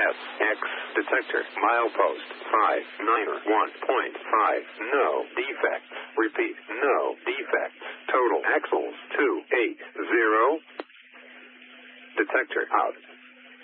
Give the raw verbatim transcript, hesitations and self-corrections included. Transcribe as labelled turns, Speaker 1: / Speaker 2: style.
Speaker 1: S X detector milepost five nine one point five. No defects. Repeat, no defects. Total axles two eight zero. Detector out.